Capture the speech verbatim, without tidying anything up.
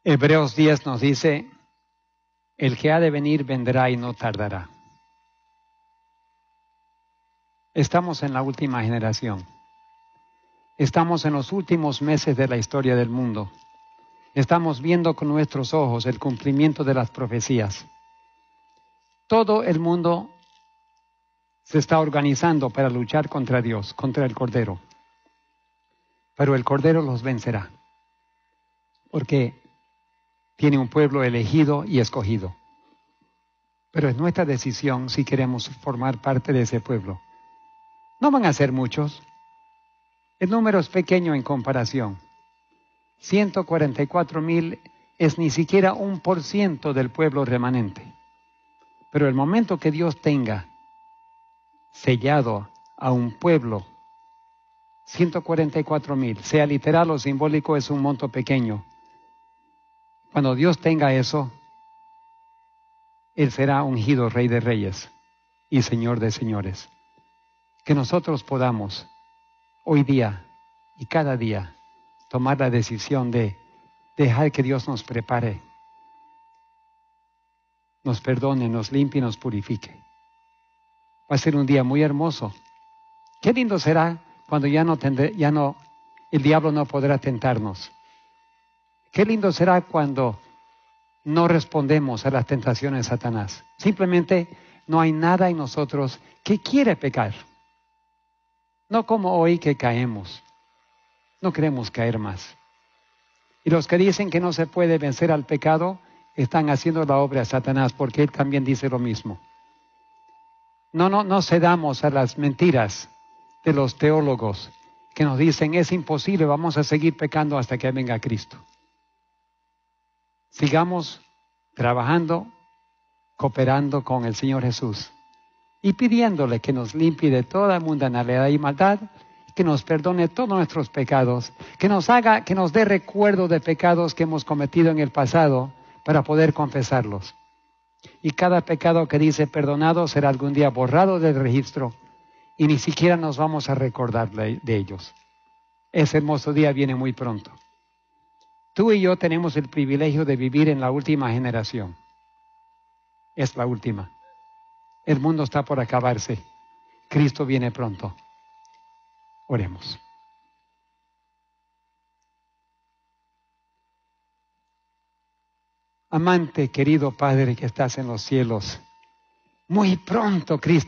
Hebreos diez nos dice, el que ha de venir vendrá y no tardará. Estamos en la última generación. Estamos en los últimos meses de la historia del mundo. Estamos viendo con nuestros ojos el cumplimiento de las profecías. Todo el mundo se está organizando para luchar contra Dios, contra el Cordero. Pero el Cordero los vencerá, porque tiene un pueblo elegido y escogido. Pero es nuestra decisión si queremos formar parte de ese pueblo. No van a ser muchos. El número es pequeño en comparación. ciento cuarenta y cuatro mil es ni siquiera un por ciento del pueblo remanente. Pero el momento que Dios tenga sellado a un pueblo, ciento cuarenta y cuatro mil, sea literal o simbólico, es un monto pequeño. Cuando Dios tenga eso, Él será ungido Rey de Reyes y Señor de Señores. Que nosotros podamos hoy día y cada día tomar la decisión de dejar que Dios nos prepare, nos perdone, nos limpie y nos purifique. Va a ser un día muy hermoso. Qué lindo será cuando ya no, tendré, ya no, el diablo no podrá tentarnos. Qué lindo será cuando no respondemos a las tentaciones de Satanás. Simplemente no hay nada en nosotros que quiere pecar. No como hoy que caemos. No queremos caer más. Y los que dicen que no se puede vencer al pecado, están haciendo la obra de Satanás, porque él también dice lo mismo. No, no, no cedamos a las mentiras de los teólogos que nos dicen es imposible, vamos a seguir pecando hasta que venga Cristo. Sigamos trabajando, cooperando con el Señor Jesús y pidiéndole que nos limpie de toda mundanalidad y maldad, que nos perdone todos nuestros pecados, que nos haga, que nos dé recuerdo de pecados que hemos cometido en el pasado para poder confesarlos. Y cada pecado que dice perdonado será algún día borrado del registro y ni siquiera nos vamos a recordar de ellos. Ese hermoso día viene muy pronto. Tú y yo tenemos el privilegio de vivir en la última generación. Es la última. El mundo está por acabarse. Cristo viene pronto. Oremos. Amante, querido Padre que estás en los cielos, muy pronto Cristo